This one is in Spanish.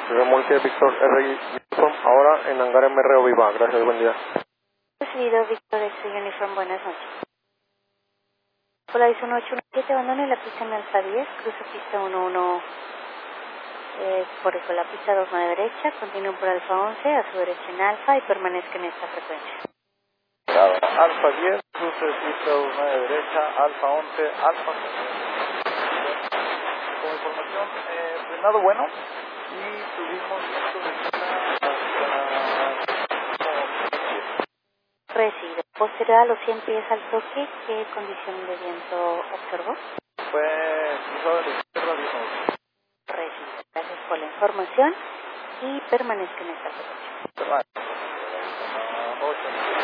Remolque Víctor R. Ahora en hangar MRO Viva. Gracias, buen día. Recibido Víctor X Uniform, buenas noches. Por la 1817, abandone la pista en Alfa 10, cruce pista 11, por eso la pista 29 derecha, continúe por Alfa 11, a su derecha en Alfa y permanezca en esta frecuencia. Alfa 10, cruce pista 29 derecha, Alfa 11, Alfa. Como información, frenado bueno y tuvimos viento de Recibido. Posterior a los 100 pies al toque, ¿qué condición de viento observó? fue cruzado de la izquierda 10 nudos. Recibido. Gracias por la información y permanezca en esta frecuencia. 8.